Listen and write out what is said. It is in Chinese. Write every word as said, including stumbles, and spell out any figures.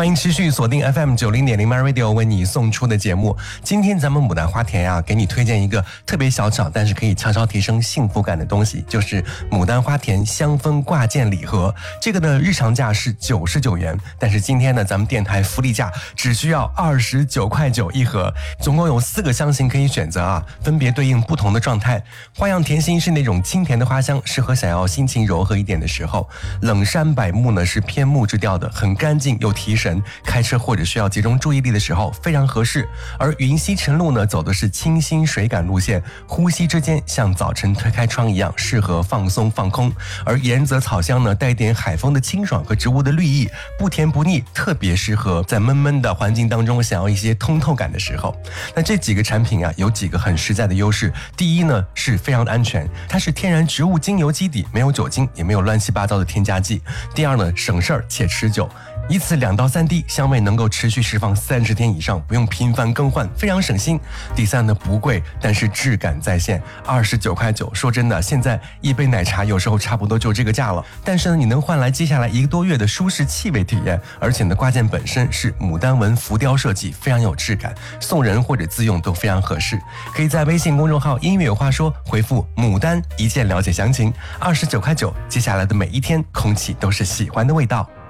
欢迎持续锁定 F M 九零点零 My Radio 为你送出的节目。今天咱们牡丹花田啊，给你推荐一个特别小巧，但是可以悄悄提升幸福感的东西，就是牡丹花田香氛挂件礼盒。这个的日常价是九十九元，但是今天呢，咱们电台福利价只需要二十九块九一盒，总共有四个香型可以选择啊，分别对应不同的状态。花样甜心是那种清甜的花香，适合想要心情柔和一点的时候。冷杉柏木呢是偏木质调的，很干净又提神，开车或者需要集中注意力的时候非常合适。而云溪晨露呢走的是清新水感路线，呼吸之间像早晨推开窗一样，适合放松放空。而岩泽草香呢带点海风的清爽和植物的绿意，不甜不腻，特别适合在闷闷的环境当中想要一些通透感的时候。那这几个产品啊有几个很实在的优势。第一呢是非常的安全，它是天然植物精油基底，没有酒精，也没有乱七八糟的添加剂。第二呢省事儿且持久，以此两到三滴，香味能够持续释放三十天以上，不用频繁更换，非常省心。第三呢，不贵，但是质感在线，二十九块九。说真的，现在一杯奶茶有时候差不多就这个价了，但是呢，你能换来接下来一个多月的舒适气味体验。而且呢，挂件本身是牡丹纹浮雕设计，非常有质感，送人或者自用都非常合适。可以在微信公众号音乐有话说回复牡丹一键了解详情，二十九块九。接下来的每一天，空气都是喜欢的味道。